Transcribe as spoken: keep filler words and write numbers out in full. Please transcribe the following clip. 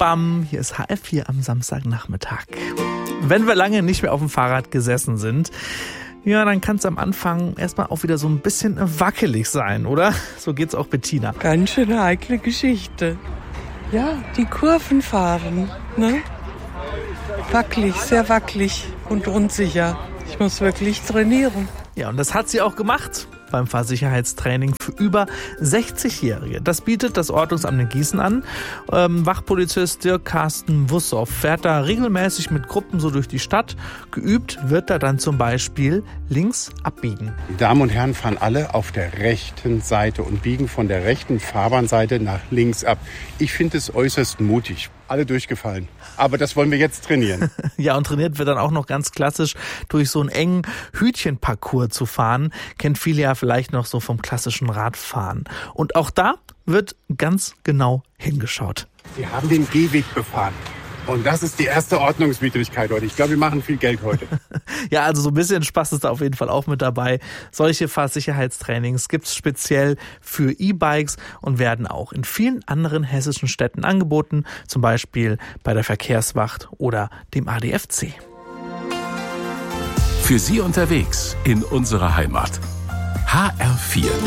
bam, hier ist H F vier am Samstagnachmittag. Wenn wir lange nicht mehr auf dem Fahrrad gesessen sind, ja, dann kann es am Anfang erstmal auch wieder so ein bisschen wackelig sein, oder? So geht's auch Bettina. Ganz schön heikle Geschichte. Ja, die Kurven fahren, ne? Wackelig, sehr wackelig und unsicher. Ich muss wirklich trainieren. Ja, und das hat sie auch gemacht beim Fahrsicherheitstraining für über sechzigjährige. Das bietet das Ordnungsamt in Gießen an. Ähm, Wachpolizist Dirk Carsten Wussow fährt da regelmäßig mit Gruppen so durch die Stadt. Geübt wird er dann zum Beispiel links abbiegen. Die Damen und Herren fahren alle auf der rechten Seite und biegen von der rechten Fahrbahnseite nach links ab. Ich finde es äußerst mutig. Alle durchgefallen. Aber das wollen wir jetzt trainieren. Ja, und trainiert wird dann auch noch ganz klassisch durch so einen engen Hütchenparcours zu fahren. Kennt viele ja vielleicht noch so vom klassischen Radfahren. Und auch da wird ganz genau hingeschaut. Sie haben den Gehweg befahren. Und das ist die erste Ordnungswidrigkeit heute. Ich glaube, wir machen viel Geld heute. Ja, also so ein bisschen Spaß ist da auf jeden Fall auch mit dabei. Solche Fahrsicherheitstrainings gibt's speziell für E-Bikes und werden auch in vielen anderen hessischen Städten angeboten. Zum Beispiel bei der Verkehrswacht oder dem A D F C. Für Sie unterwegs in unserer Heimat. H R vier.